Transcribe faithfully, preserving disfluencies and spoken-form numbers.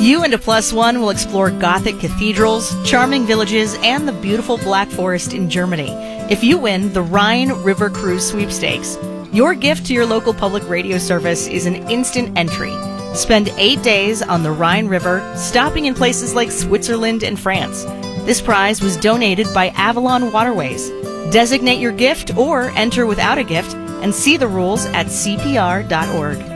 You and a plus one will explore Gothic cathedrals, charming villages, and the beautiful Black Forest in Germany. If you win the Rhine River Cruise Sweepstakes, your gift to your local public radio service is an instant entry. Spend eight days on the Rhine River, stopping in places like Switzerland and France. This prize was donated by Avalon Waterways. Designate your gift or enter without a gift and see the rules at C P R dot org.